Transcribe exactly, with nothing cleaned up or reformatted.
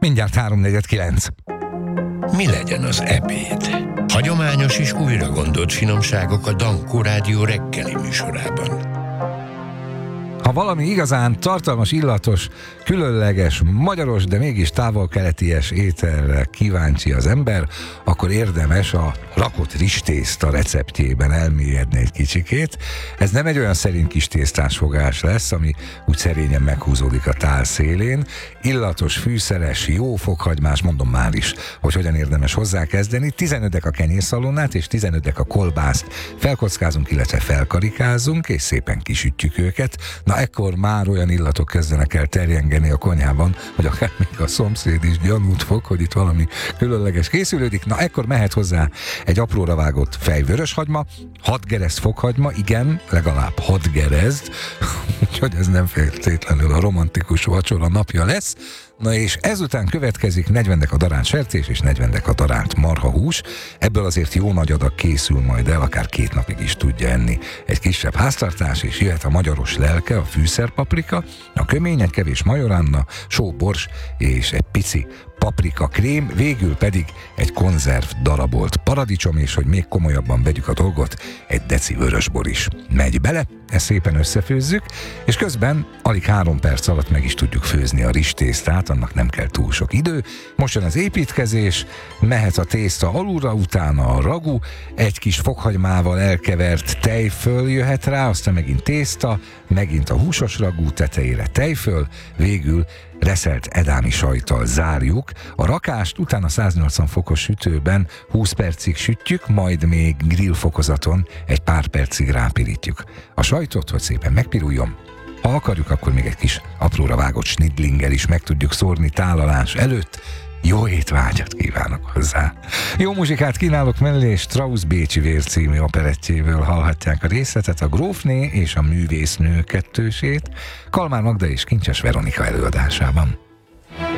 Mindjárt háromnegyed kilenc. Mi legyen az ebéd? Hagyományos és újra gondolt finomságok a Dankó Rádió reggeli műsorában. Ha valami igazán tartalmas, illatos, különleges, magyaros, de mégis távol-keleties ételre kíváncsi az ember, akkor érdemes a rakott rizstészta receptjében elmélyedni egy kicsikét. Ez nem egy olyan szerény kis tésztás fogás lesz, ami úgy szerényen meghúzódik a tál szélén. Illatos, fűszeres, jó fokhagymás, mondom már is, hogy hogyan érdemes hozzákezdeni. tizenöt a kenyérszalonnát és tizenöt a kolbászt felkockázunk, illetve felkarikázunk, és szépen kisütjük őket. Na ekkor már olyan illatok kezdenek el terjengeni a konyhában, hogy akár még a szomszéd is gyanút fog, hogy itt valami különleges készülődik. Na ekkor mehet hozzá egy apróra vágott fejvöröshagyma, hat gereszt fokhagyma, igen, legalább hat gereszt, úgyhogy ez nem feltétlenül a romantikus vacsora napja lesz. Na és ezután következik negyven a darált sertés és negyven a darált marhahús. Ebből azért jó nagy adag készül majd el, akár két napig is tudja enni egy kisebb háztartás, és jöhet a magyaros lelke, a fűszerpaprika, a kömény, egy kevés majoránna, só, bors és egy pici paprika krém, végül pedig egy konzerv darabolt paradicsom, és hogy még komolyabban vegyük a dolgot, egy deci vörösbor is megy bele, ezt szépen összefőzzük, és közben alig három perc alatt meg is tudjuk főzni a rizstésztát, annak nem kell túl sok idő. Most jön az építkezés, mehet a tészta alulra, utána a ragu, egy kis fokhagymával elkevert tejföl jöhet rá, aztán megint tészta, megint a húsos ragú, tetejére tejföl, végül reszelt edámi sajttal zárjuk. A rakást utána száznyolcvan fokos sütőben húsz percig sütjük, majd még grill fokozaton egy pár percig rápirítjuk a sajtot, hogy szépen megpiruljon. Ha akarjuk, akkor még egy kis apróra vágott snidlinggel is meg tudjuk szórni tálalás előtt. Jó étvágyat kívánok hozzá! Jó muzsikát kínálok mellé, és Strauss Bécsi vér című operettjéből hallhatják a részletet, a Grófné és a művésznő kettősét, Kalmár Magda és Kincses Veronika előadásában.